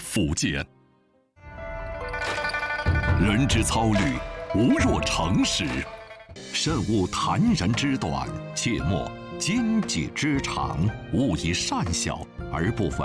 福建。人之操虑，无若诚实；慎勿坦然之短，切莫奸计之长。勿以善小而不为